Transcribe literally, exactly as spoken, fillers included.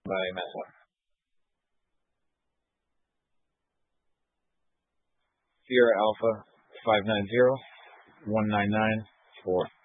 by Mesa. Sierra Alpha five nine zero one nine nine four.